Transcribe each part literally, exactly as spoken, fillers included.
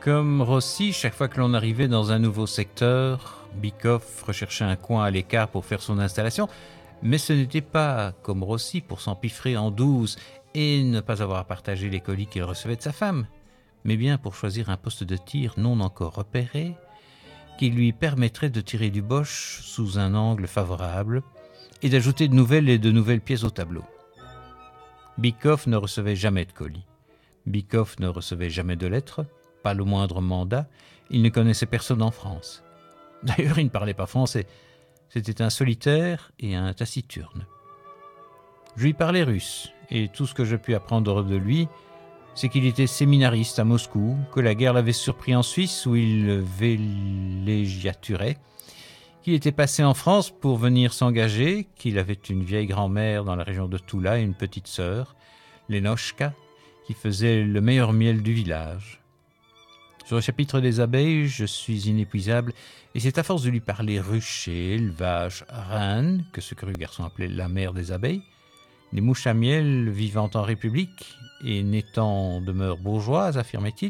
Comme Rossi, chaque fois que l'on arrivait dans un nouveau secteur, Byckhoff recherchait un coin à l'écart pour faire son installation, mais ce n'était pas, comme Rossi, pour s'empiffrer en douze et ne pas avoir à partager les colis qu'il recevait de sa femme, mais bien pour choisir un poste de tir non encore repéré, qui lui permettrait de tirer du Boche sous un angle favorable et d'ajouter de nouvelles et de nouvelles pièces au tableau. Byckhoff ne recevait jamais de colis. Byckhoff ne recevait jamais de lettres, pas le moindre mandat. Il ne connaissait personne en France. D'ailleurs, il ne parlait pas français. C'était un solitaire et un taciturne. Je lui parlais russe, et tout ce que je pus apprendre de lui, c'est qu'il était séminariste à Moscou, que la guerre l'avait surpris en Suisse où il villégiaturait, qu'il était passé en France pour venir s'engager, qu'il avait une vieille grand-mère dans la région de Toula et une petite sœur, Lenochka, qui faisait le meilleur miel du village. Sur le chapitre des abeilles, je suis inépuisable, et c'est à force de lui parler rucher, élevage, reine, que ce cru garçon appelait la mère des abeilles, les mouches à miel vivant en République et n'étant demeure bourgeoise, affirmait-il,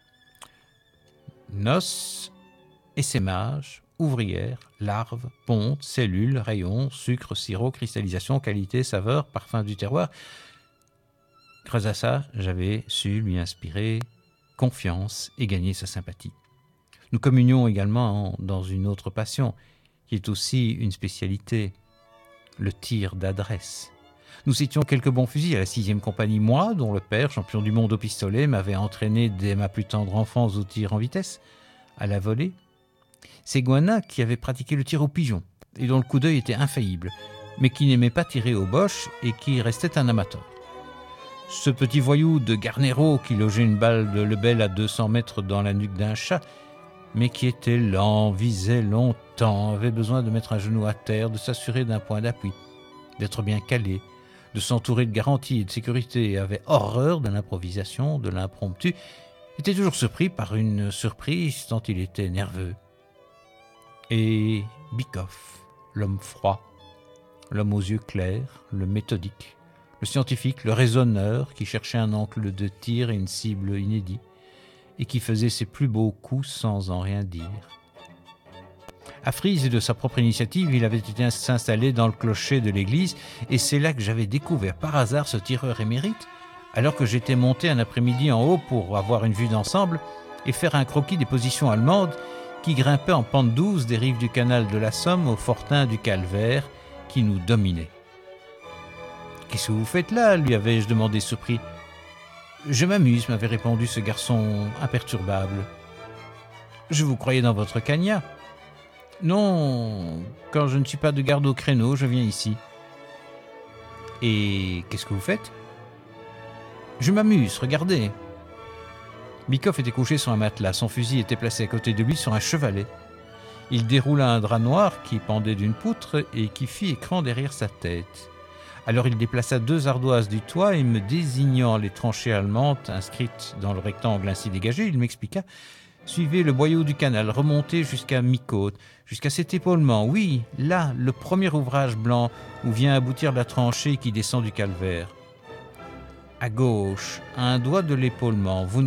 noces, essaimages, ouvrières, larves, pontes, cellules, rayons, sucre, sirop, cristallisation, qualité, saveur, parfum du terroir. Grâce à ça, j'avais su lui inspirer confiance et gagner sa sympathie. Nous communions également dans une autre passion, qui est aussi une spécialité, le tir d'adresse. Nous étions quelques bons fusils à la sixième compagnie, moi, dont le père, champion du monde au pistolet, m'avait entraîné dès ma plus tendre enfance au tir en vitesse, à la volée. Seguana, qui avait pratiqué le tir au pigeon, et dont le coup d'œil était infaillible, mais qui n'aimait pas tirer au Boche et qui restait un amateur. Ce petit voyou de Garnero qui logeait une balle de Lebel à deux cents mètres dans la nuque d'un chat, mais qui était lent, visait longtemps, avait besoin de mettre un genou à terre, de s'assurer d'un point d'appui, d'être bien calé, de s'entourer de garanties et de sécurité, et avait horreur de l'improvisation, de l'impromptu, était toujours surpris par une surprise tant il était nerveux. Et Byckhoff, l'homme froid, l'homme aux yeux clairs, le méthodique, le scientifique, le raisonneur qui cherchait un angle de tir et une cible inédit et qui faisait ses plus beaux coups sans en rien dire. À Frise et de sa propre initiative, il avait été s'installer dans le clocher de l'église et c'est là que j'avais découvert par hasard ce tireur émérite alors que j'étais monté un après-midi en haut pour avoir une vue d'ensemble et faire un croquis des positions allemandes qui grimpaient en pente douce des rives du canal de la Somme au fortin du Calvaire qui nous dominait. « Qu'est-ce que vous faites là ?» lui avais-je demandé surpris. « Je m'amuse » m'avait répondu ce garçon imperturbable. « Je vous croyais dans votre cagnat. »« Non, quand je ne suis pas de garde au créneau, je viens ici. »« Et qu'est-ce que vous faites ?»« Je m'amuse, regardez. » Byckhoff était couché sur un matelas, son fusil était placé à côté de lui sur un chevalet. Il déroula un drap noir qui pendait d'une poutre et qui fit écran derrière sa tête. Alors il déplaça deux ardoises du toit et me désignant les tranchées allemandes inscrites dans le rectangle ainsi dégagé, il m'expliqua « Suivez le boyau du canal, remontez jusqu'à mi-côte, jusqu'à cet épaulement. Oui, là, le premier ouvrage blanc où vient aboutir la tranchée qui descend du calvaire. À gauche, à un doigt de l'épaulement, vous